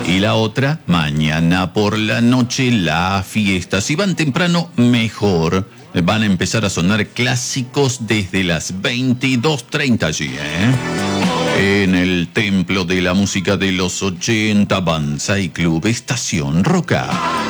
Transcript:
Y la otra, mañana por la noche, la fiesta. Si van temprano, mejor. Van a empezar a sonar clásicos desde las 22:30 allí, en el Templo de la Música de los 80, Banzai Club, Estación Roca.